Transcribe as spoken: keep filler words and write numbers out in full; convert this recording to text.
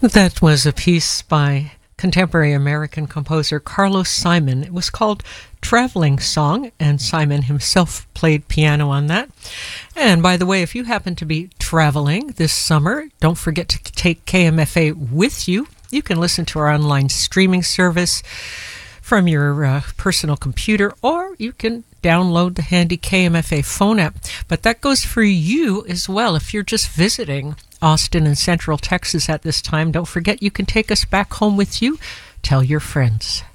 That was a piece by contemporary American composer Carlos Simon. It was called Traveling Song, and Simon himself played piano on that. And by the way, if you happen to be traveling this summer, don't forget to take K M F A with you. You can listen to our online streaming service from your uh, personal computer, or you can download the handy K M F A phone app. But that goes for you as well. If you're just visiting Austin and Central Texas at this time, don't forget you can take us back home with you. Tell your friends.